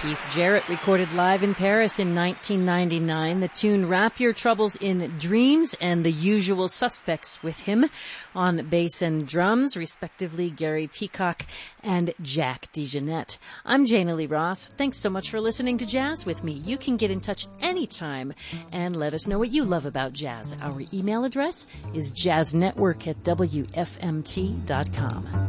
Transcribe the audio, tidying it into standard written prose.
Keith Jarrett recorded live in Paris in 1999. The tune Wrap Your Troubles in Dreams, and the usual suspects with him on bass and drums, respectively Gary Peacock and Jack DeJohnette. I'm Jana Lee Ross. Thanks so much for listening to Jazz with me. You can get in touch anytime and let us know what you love about jazz. Our email address is jazznetwork@wfmt.com.